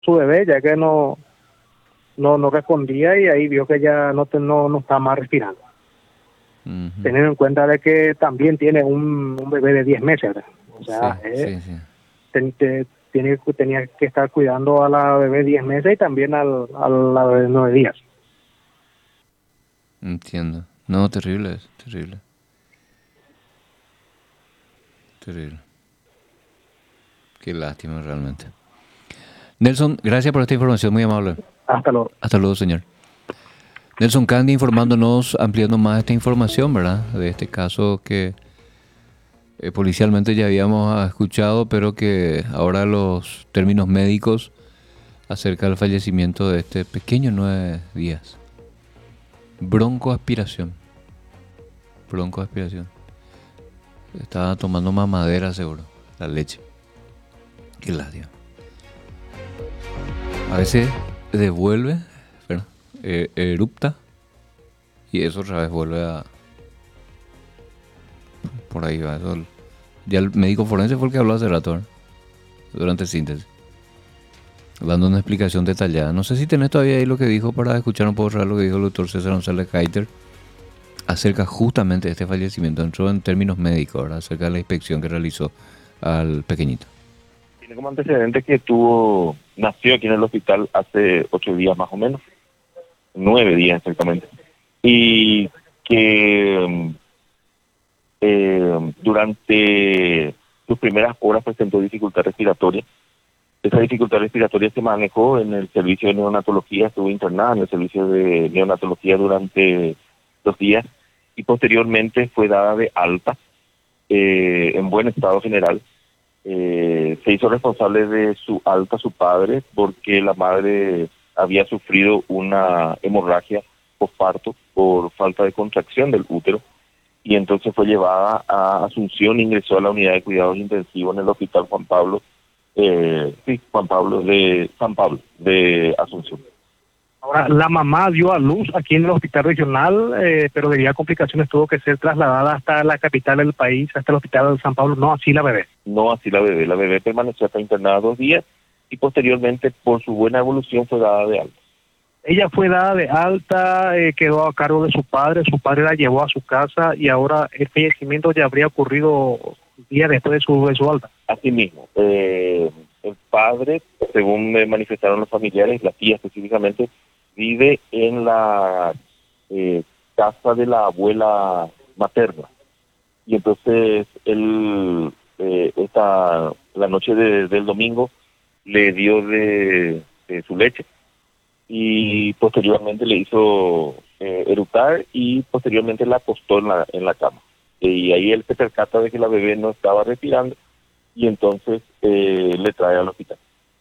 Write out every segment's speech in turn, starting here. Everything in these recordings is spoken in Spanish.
su bebé, ya que no respondía, y ahí vio que ya no estaba más respirando. Ujú. Teniendo en cuenta de que también tiene un bebé de 10 meses, ¿verdad? O sea, Sí. tenía que estar cuidando a la bebé 10 meses y también a la bebé 9 días. Entiendo. No, terrible, terrible. Terrible. Qué lástima realmente. Nelson, gracias por esta información, muy amable. Hasta luego. Hasta luego, señor. Nelson Candy informándonos, ampliando más esta información, ¿verdad? De este caso que policialmente ya habíamos escuchado, pero que ahora los términos médicos acerca del fallecimiento de este pequeño 9 días. Broncoaspiración. Estaba tomando mamadera, seguro. La leche. Qué lástima. A veces devuelve, ¿verdad? Erupta. Y eso otra vez vuelve a... Por ahí va. Eso, ya el médico forense fue el que habló hace rato, ¿verdad? Durante síntesis. Dando una explicación detallada. No sé si tenés todavía ahí lo que dijo para escuchar un poco lo que dijo el doctor César González Heiter acerca justamente de este fallecimiento. Entró en términos médicos, ¿verdad? Acerca de la inspección que realizó al pequeñito. Tiene como antecedente que nació aquí en el hospital hace 8 días más o menos, 9 días exactamente, y que durante sus primeras horas presentó dificultad respiratoria. Esa dificultad respiratoria se manejó en el servicio de neonatología, estuvo internada en el servicio de neonatología durante 2 días y posteriormente fue dada de alta en buen estado general. Se hizo responsable de su alta su padre porque la madre había sufrido una hemorragia posparto por falta de contracción del útero, y entonces fue llevada a Asunción, ingresó a la unidad de cuidados intensivos en el hospital Juan Pablo de San Pablo de Asunción. Ahora, la mamá dio a luz aquí en el hospital regional, pero debido a complicaciones tuvo que ser trasladada hasta la capital del país, hasta el hospital de San Pablo, no así la bebé. No así la bebé permaneció hasta internada 2 días y posteriormente por su buena evolución fue dada de alta. Ella fue dada de alta, quedó a cargo de su padre la llevó a su casa y ahora el fallecimiento ya habría ocurrido días después de su alta. Así mismo, el padre, según me manifestaron los familiares, la tía específicamente, vive en la casa de la abuela materna. Y entonces él, la noche del domingo, le dio de su leche y posteriormente le hizo eructar y posteriormente la acostó en la cama. Y ahí él se percata de que la bebé no estaba respirando y entonces le trae al hospital.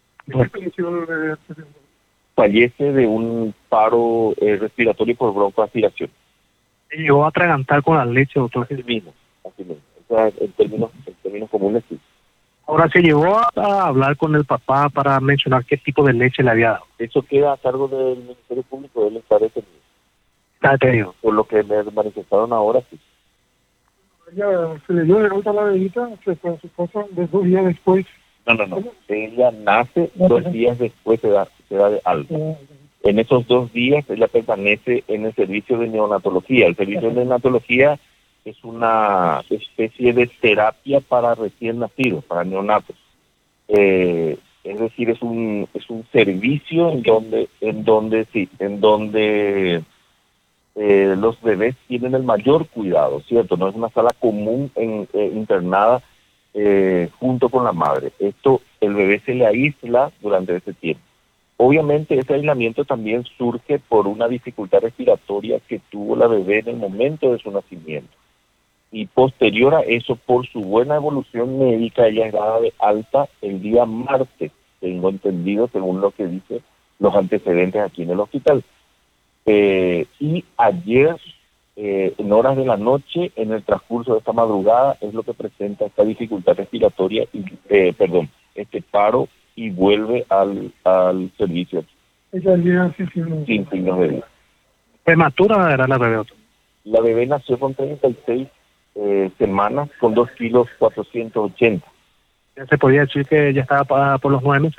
Fallece de un paro respiratorio por broncoaspiración. Llegó a atragantar con la leche, doctor. Así mismo. O sea, en términos comunes, sí. Ahora, ¿se llegó a hablar con el papá para mencionar qué tipo de leche le había dado? Eso queda a cargo del Ministerio Público, él está detenido. Está detenido. Por lo que me manifestaron ahora, sí. Ella se le dio de vuelta a la bebita, se fue a su casa 2 días después. No. Ella nace 2 días después, se da de alta. En esos 2 días ella permanece en el servicio de neonatología. El servicio de neonatología es una especie de terapia para recién nacidos, para neonatos. Es decir, es un servicio en donde los bebés tienen el mayor cuidado, ¿cierto? No es una sala común internada junto con la madre. El bebé se le aísla durante ese tiempo. Obviamente ese aislamiento también surge por una dificultad respiratoria que tuvo la bebé en el momento de su nacimiento. Y posterior a eso, por su buena evolución médica, ella es dada de alta el día martes, tengo entendido, según lo que dicen los antecedentes aquí en el hospital. Y ayer, en horas de la noche, en el transcurso de esta madrugada, es lo que presenta esta dificultad respiratoria, este paro, y vuelve al servicio. Ella llega sin signos de vida. ¿Prematura era la bebé? La bebé nació con 36 semanas, con 2 kilos 480. ¿Se podía decir que ya estaba por los 9 meses?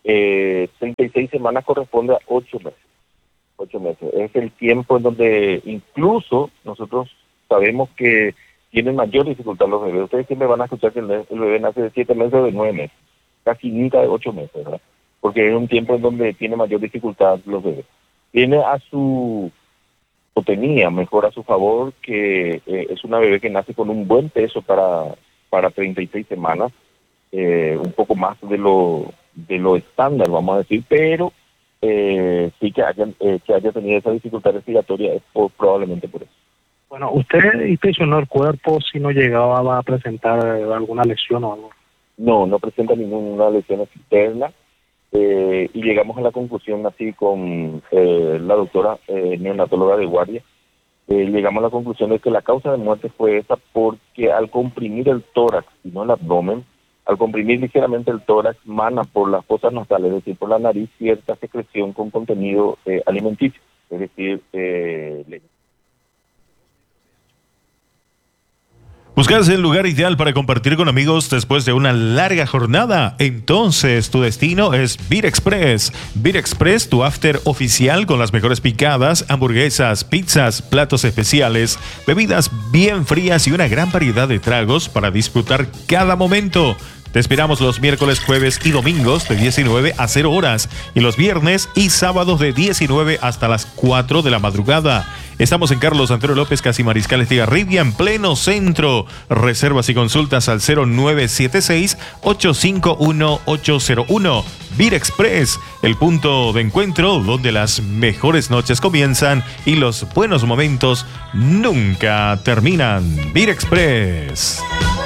36 semanas corresponde a 8 meses. 8 meses. Es el tiempo en donde incluso nosotros sabemos que tienen mayor dificultad los bebés. Ustedes siempre van a escuchar que el bebé nace de 7 meses o de 9 meses. Casi nunca de 8 meses, ¿verdad? Porque es un tiempo en donde tiene mayor dificultad los bebés. Tiene tenía mejor a su favor que es una bebé que nace con un buen peso para 36 semanas, un poco más de lo estándar, vamos a decir, pero sí que haya tenido esa dificultad respiratoria es probablemente por eso. Bueno, ¿usted inspeccionó el cuerpo si no llegaba a presentar alguna lesión o algo? No presenta ninguna lesión externa, y llegamos a la conclusión así con la doctora neonatóloga de guardia, llegamos a la conclusión de que la causa de muerte fue esa porque al comprimir el tórax y no el abdomen, al comprimir ligeramente el tórax, mana por las fosas nasales, es decir, por la nariz, cierta secreción con contenido alimenticio, es decir, leche. ¿Buscas el lugar ideal para compartir con amigos después de una larga jornada? Entonces tu destino es Beer Express. Beer Express, tu after oficial con las mejores picadas, hamburguesas, pizzas, platos especiales, bebidas bien frías y una gran variedad de tragos para disfrutar cada momento. Te esperamos los miércoles, jueves y domingos de 19 a 0 horas y los viernes y sábados de 19 hasta las 4 de la madrugada. Estamos en Carlos Santero López, casi Mariscal Estigarribia, en pleno centro. Reservas y consultas al 0976-851-801. Beer Express, el punto de encuentro donde las mejores noches comienzan y los buenos momentos nunca terminan. Beer Express.